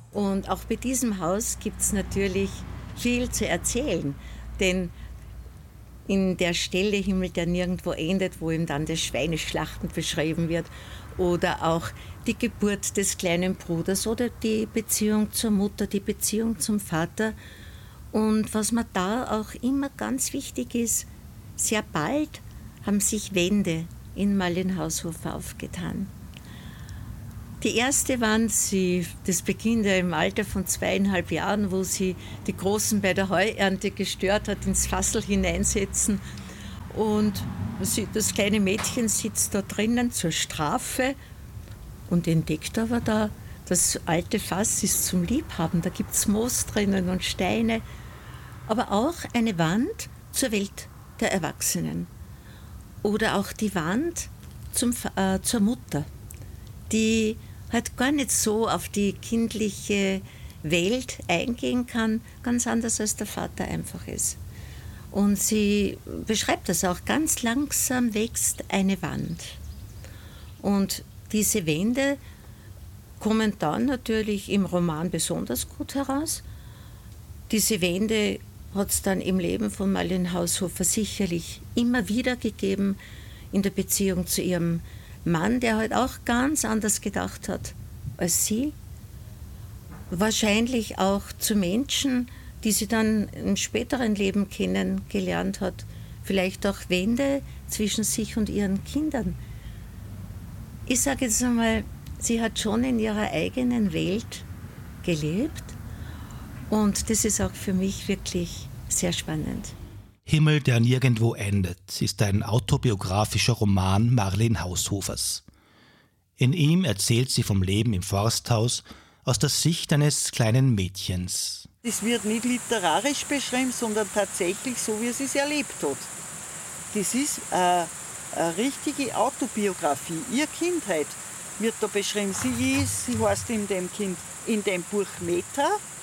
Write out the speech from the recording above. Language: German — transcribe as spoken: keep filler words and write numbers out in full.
Und auch bei diesem Haus gibt es natürlich viel zu erzählen, denn in der Stelle Himmel, der nirgendwo endet, wo ihm dann das Schweineschlachten beschrieben wird, oder auch die Geburt des kleinen Bruders oder die Beziehung zur Mutter, die Beziehung zum Vater. Und was mir da auch immer ganz wichtig ist, sehr bald haben sich Wände in Mallenhaushofer aufgetan. Die erste Wand, sie, das beginnt ja im Alter von zweieinhalb Jahren, wo sie die Großen bei der Heuernte gestört hat, ins Fassel hineinsetzen. Und sie, das kleine Mädchen sitzt da drinnen zur Strafe und entdeckt aber da, das alte Fass ist zum Liebhaben, da gibt es Moos drinnen und Steine, aber auch eine Wand zur Welt der Erwachsenen. Oder auch die Wand zum, äh, zur Mutter, die halt gar nicht so auf die kindliche Welt eingehen kann, ganz anders als der Vater einfach ist. Und sie beschreibt das auch, ganz langsam wächst eine Wand. Und diese Wände kommen dann natürlich im Roman besonders gut heraus. Diese Wände hat es dann im Leben von Marlene Haushofer sicherlich immer wieder gegeben, in der Beziehung zu ihrem Mann, der halt auch ganz anders gedacht hat als sie. Wahrscheinlich auch zu Menschen, die sie dann im späteren Leben kennengelernt hat. Vielleicht auch Wände zwischen sich und ihren Kindern. Ich sage jetzt einmal, sie hat schon in ihrer eigenen Welt gelebt und das ist auch für mich wirklich sehr spannend. Himmel, der nirgendwo endet, ist ein autobiografischer Roman Marlene Haushofers. In ihm erzählt sie vom Leben im Forsthaus aus der Sicht eines kleinen Mädchens. Das wird nicht literarisch beschrieben, sondern tatsächlich so, wie sie es erlebt hat. Das ist eine, eine richtige Autobiografie. Ihre Kindheit wird da beschrieben. Sie ist, sie heißt in dem, kind, in dem Buch Meta,